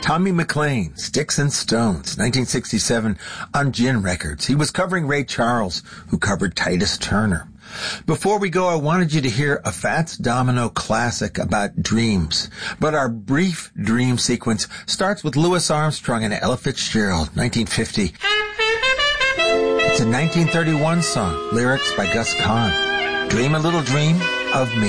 Tommy McLean, Sticks and Stones, 1967 on Gin Records. He was covering Ray Charles, who covered Titus Turner. Before we go, I wanted you to hear a Fats Domino classic about dreams. But our brief dream sequence starts with Louis Armstrong and Ella Fitzgerald, 1950. It's a 1931 song, lyrics by Gus Kahn. Dream a little dream of me.